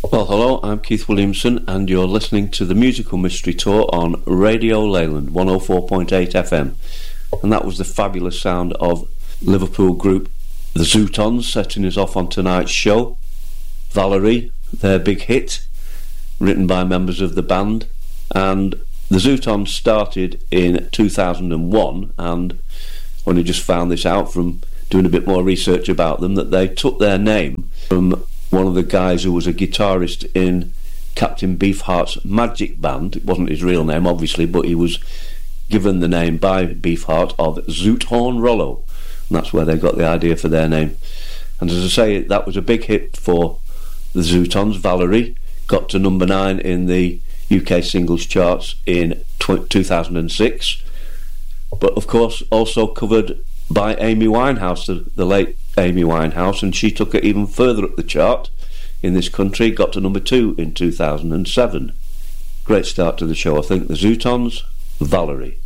Well, hello, I'm Keith Williamson, and you're listening to the Musical Mystery Tour on Radio Leyland 104.8 FM. And that was the fabulous sound of Liverpool group The Zootons setting us off on tonight's show. Valerie, their big hit, written by members of the band. And The Zootons started in 2001, and only just found this out from doing a bit more research about them, that they took their name from one of the guys who was a guitarist in Captain Beefheart's Magic Band. It wasn't his real name, obviously, but he was given the name by Beefheart of Zoothorn Rollo, and that's where they got the idea for their name. And as I say, that was a big hit for the Zootons. Valerie got to number 9 in the UK singles charts in 2006, but of course also covered by Amy Winehouse, the late Amy Winehouse, and she took it even further up the chart in this country, got to number 2 in 2007. Great start to the show, I think. The Zootons, Valerie.